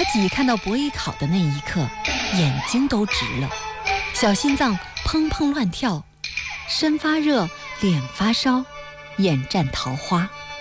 妲己看到伯邑考的那一刻，眼睛都直了，小心脏砰砰乱跳，身发热，脸发烧，眼绽桃花。